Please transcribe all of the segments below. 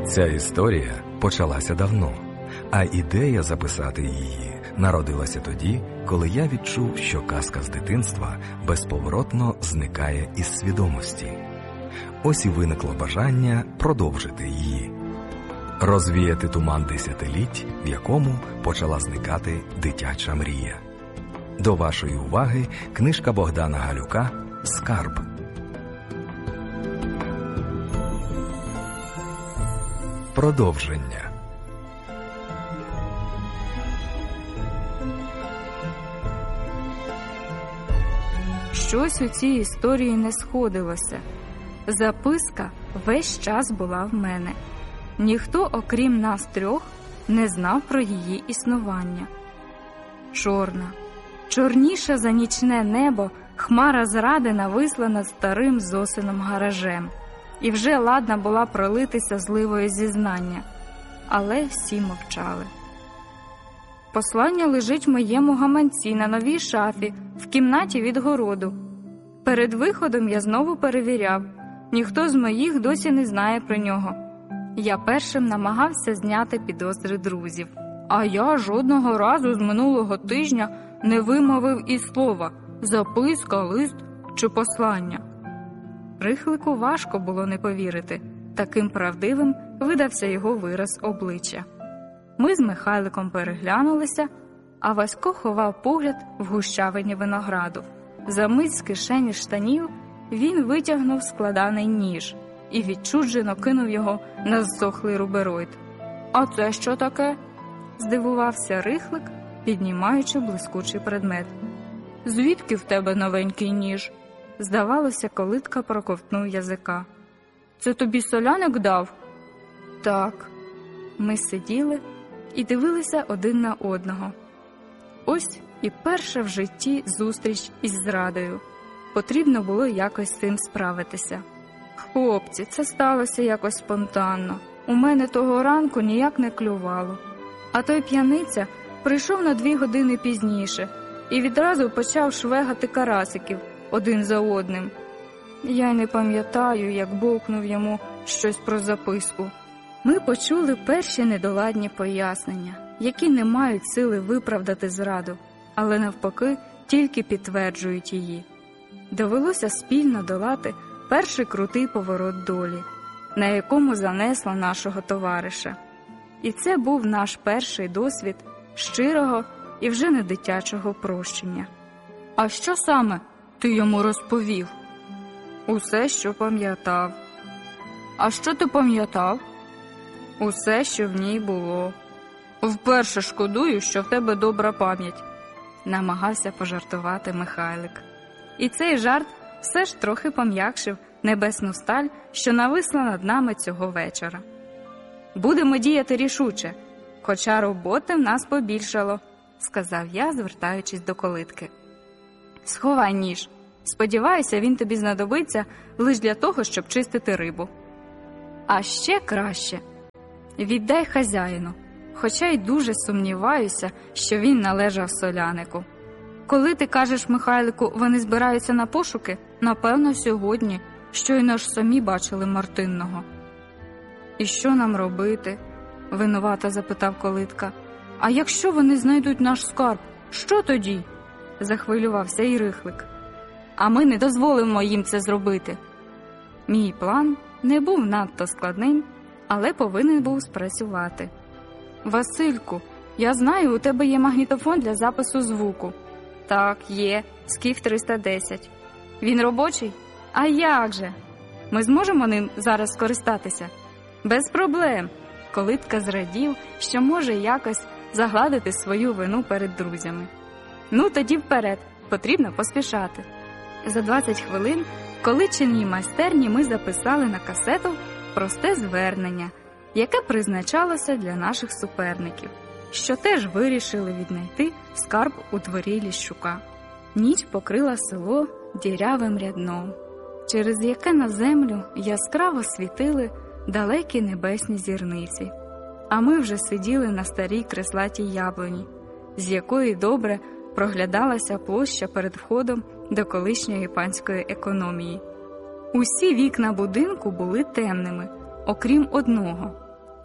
Ця історія почалася давно, а ідея записати її народилася тоді, коли я відчув, що казка з дитинства безповоротно зникає із свідомості. Ось і виникло бажання продовжити її. Розвіяти туман десятиліть, в якому почала зникати дитяча мрія. До вашої уваги книжка Богдана Галюка «Скарб». Продовження. Щось у цій історії не сходилося. Записка весь час була в мене. Ніхто, окрім нас трьох, не знав про її існування. Чорна, чорніша за нічне небо, хмара зради нависла над старим Зосином гаражем. І вже ладна була пролитися зливою зізнання. Але всі мовчали. Послання лежить в моєму гаманці на новій шафі, в кімнаті від городу. Перед виходом я знову перевіряв. Ніхто з моїх досі не знає про нього. Я першим намагався зняти підозри друзів. А я жодного разу з минулого тижня не вимовив і слова «записка», «лист» чи «послання». Рихлику важко було не повірити. Таким правдивим видався його вираз обличчя. Ми з Михайликом переглянулися, а Васько ховав погляд в гущавині винограду. Замить з кишені штанів він витягнув складаний ніж і відчуджено кинув його на зсохлий рубероїд. «А це що таке?» – здивувався Рихлик, піднімаючи блискучий предмет. «Звідки в тебе новенький ніж?» Здавалося, Калитка проковтнув язика. «Це тобі Соляник дав?» «Так». Ми сиділи і дивилися один на одного. Ось і перша в житті зустріч із зрадою. Потрібно було якось з цим справитися. «Хлопці, це сталося якось спонтанно. У мене того ранку ніяк не клювало. А той п'яниця прийшов на 2 години пізніше і відразу почав швегати карасиків один за одним. Я й не пам'ятаю, як бовкнув йому щось про записку». Ми почули перші недоладні пояснення, які не мають сили виправдати зраду, але навпаки тільки підтверджують її. Довелося спільно долати перший крутий поворот долі, на якому занесла нашого товариша. І це був наш перший досвід щирого і вже не дитячого прощення. «А що саме ти йому розповів?» «Усе, що пам'ятав». «А що ти пам'ятав?» «Усе, що в ній було». «Вперше шкодую, що в тебе добра пам'ять», – намагався пожартувати Михайлик. І цей жарт все ж трохи пом'якшив небесну сталь, що нависла над нами цього вечора. «Будемо діяти рішуче, хоча роботи в нас побільшало», – сказав я, звертаючись до Калитки. «Сховай ніж. Сподіваюся, він тобі знадобиться лише для того, щоб чистити рибу. А ще краще – віддай хазяїну, хоча й дуже сумніваюся, що він належав Солянику. Коли ти кажеш Михайлику, вони збираються на пошуки, напевно, сьогодні, щойно ж самі бачили Мартинного». «І що нам робити?» – винувато запитав Калитка. «А якщо вони знайдуть наш скарб, що тоді?» – захвилювався і Рихлик. «А ми не дозволимо їм це зробити». Мій план не був надто складним, але повинен був спрацювати. «Васильку, я знаю, у тебе є магнітофон для запису звуку». «Так, є, Скіф 310. Він робочий?» «А як же? Ми зможемо ним зараз скористатися?» «Без проблем». Калитка зрадів, що може якось загладити свою вину перед друзями. «Ну, тоді вперед, потрібно поспішати». За 20 хвилин в Калитчиній майстерні ми записали на касету просте звернення, яке призначалося для наших суперників, що теж вирішили віднайти скарб у дворі Ліщука. Ніч покрила село дірявим рядном, через яке на землю яскраво світили далекі небесні зірниці. А ми вже сиділи на старій креслатій яблуні, з якої добре проглядалася площа перед входом до колишньої панської економії. Усі вікна будинку були темними, окрім одного,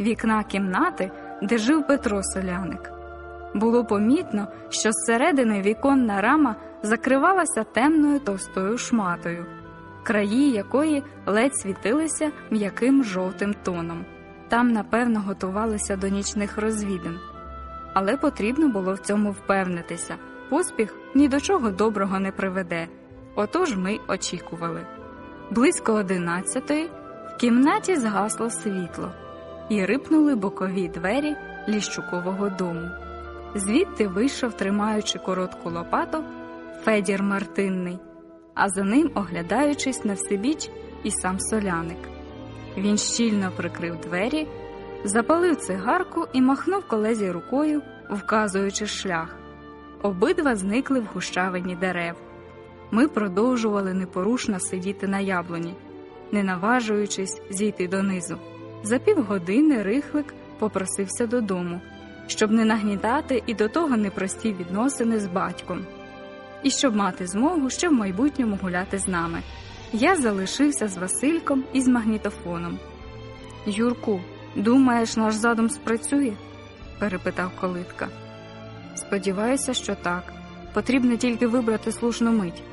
вікна кімнати, де жив Петро Соляник. Було помітно, що зсередини віконна рама закривалася темною товстою шматою, краї якої ледь світилися м'яким жовтим тоном. Там, напевно, готувалися до нічних розвідин. Але потрібно було в цьому впевнитися. Поспіх ні до чого доброго не приведе. Отож ми очікували. Близько 11-ї в кімнаті згасло світло і рипнули бокові двері Ліщукового дому. Звідти вийшов, тримаючи коротку лопату, Федір Мартинний, а за ним, оглядаючись навсебіч, і сам Соляник. Він щільно прикрив двері, запалив цигарку і махнув колезі рукою, вказуючи шлях. Обидва зникли в гущавині дерев. Ми продовжували непорушно сидіти на яблуні, не наважуючись зійти донизу. За півгодини Рихлик попросився додому, щоб не нагнітати і до того непрості відносини з батьком. І щоб мати змогу ще в майбутньому гуляти з нами. Я залишився з Васильком і з магнітофоном. «Юрку, думаєш, наш задум спрацює?» – перепитав Колитка. «Сподіваюся, що так. Потрібно тільки вибрати слушну мить».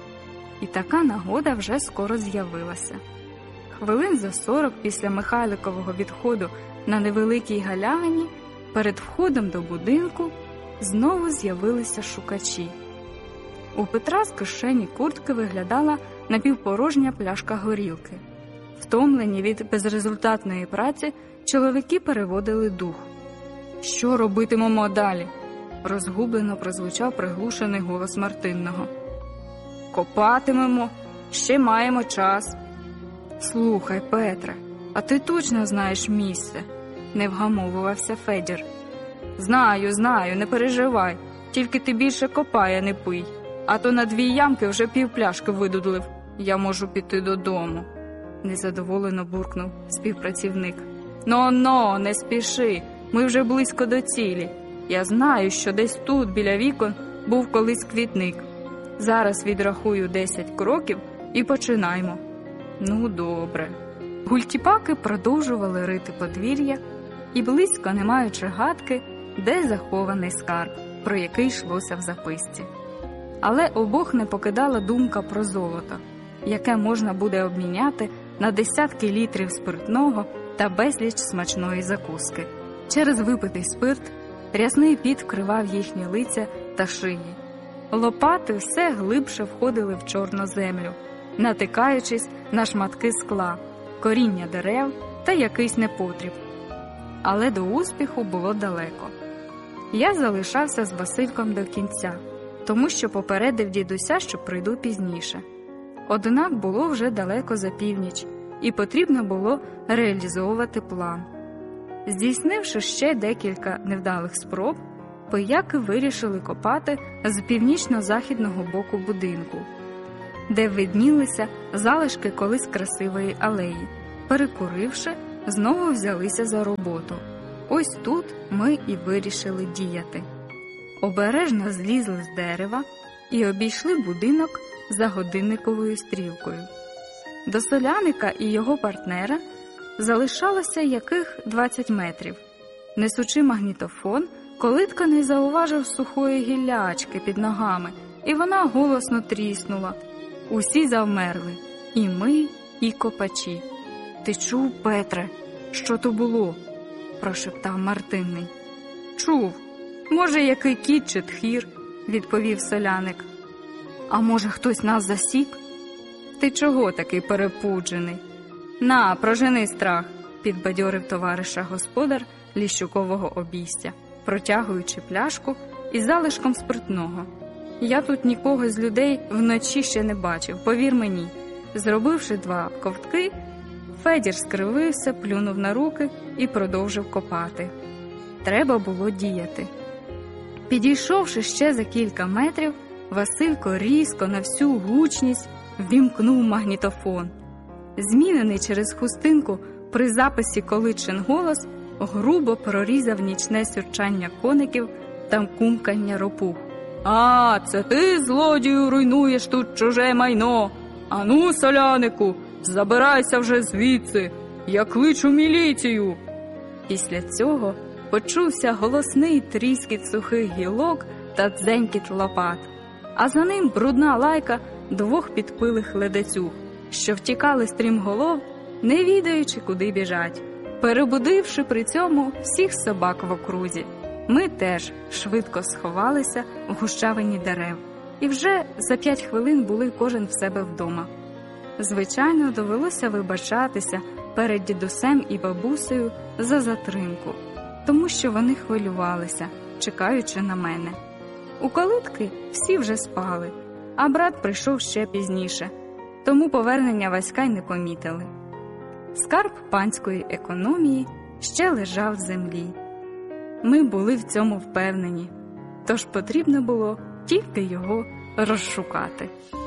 І така нагода вже скоро з'явилася. Хвилин за 40 після Михайликового відходу на невеликій галявині перед входом до будинку знову з'явилися шукачі. У Петра з кишені куртки виглядала напівпорожня пляшка горілки. Втомлені від безрезультатної праці, чоловіки переводили дух. «Що робитимемо далі?» – розгублено прозвучав приглушений голос Мартинного. «Копатимемо, ще маємо час». «Слухай, Петре, а ти точно знаєш місце?» – не вгамовувався Федір. Знаю, не переживай, тільки ти більше копай, а не пий. А то на 2 ямки вже півпляшки видудлив. Я можу піти додому», – незадоволено буркнув співпрацівник. «Но, не спіши, ми вже близько до цілі. Я знаю, що десь тут, біля вікон, був колись квітник. Зараз відрахую 10 кроків і починаймо». «Ну, добре». Гультіпаки продовжували рити подвір'я і близько, не маючи гадки, де захований скарб, про який йшлося в записці. Але обох не покидала думка про золото, яке можна буде обміняти на десятки літрів спиртного та безліч смачної закуски. Через випитий спирт рясний піт вкривав їхні лиця та шиї. Лопати все глибше входили в чорну землю, натикаючись на шматки скла, коріння дерев та якийсь непотріб. Але до успіху було далеко. Я залишався з Васильком до кінця, тому що попередив дідуся, що прийду пізніше. Однак було вже далеко за північ, і потрібно було реалізовувати план. Здійснивши ще декілька невдалих спроб, пияки вирішили копати з північно-західного боку будинку, де виднілися залишки колись красивої алеї. Перекуривши, знову взялися за роботу. Ось тут ми і вирішили діяти. Обережно злізли з дерева і обійшли будинок за годинниковою стрілкою. До Соляника і його партнера залишалося яких 20 метрів. Несучи магнітофон, Колитка не зауважив сухої гіллячки під ногами, і вона голосно тріснула. Усі завмерли – і ми, і копачі. «Ти чув, Петре, що то було?» – прошептав Мартинний. «Чув. Може, який кіт чи тхір?» – відповів Соляник. «А може, хтось нас засік?» «Ти чого такий перепуджений?» «На, прожени страх», – підбадьорив товариша господар Ліщукового обійстя, протягуючи пляшку із залишком спиртного. «Я тут нікого з людей вночі ще не бачив, повір мені». Зробивши 2 ковтки, Федір скривився, плюнув на руки і продовжив копати. Треба було діяти. Підійшовши ще за кілька метрів, Василько різко на всю гучність ввімкнув магнітофон. Змінений через хустинку при записі Колитчин голос грубо прорізав нічне сюрчання коників та кумкання ропух. «А, це ти, злодію, руйнуєш тут чуже майно? Ану, Солянику, забирайся вже звідси, я кличу міліцію!» Після цього почувся голосний тріскіт сухих гілок та дзенькіт лопат, а за ним брудна лайка двох підпилих ледацюг, що втікали стрімголов, не відаючи, куди біжать, перебудивши при цьому всіх собак в окрузі. Ми теж швидко сховалися в гущавині дерев, і вже за 5 хвилин були кожен в себе вдома. Звичайно, довелося вибачатися перед дідусем і бабусею за затримку, тому що вони хвилювалися, чекаючи на мене. У калитки всі вже спали, а брат прийшов ще пізніше, тому повернення Васька й не помітили. Скарб панської економії ще лежав в землі. Ми були в цьому впевнені, тож потрібно було тільки його розшукати.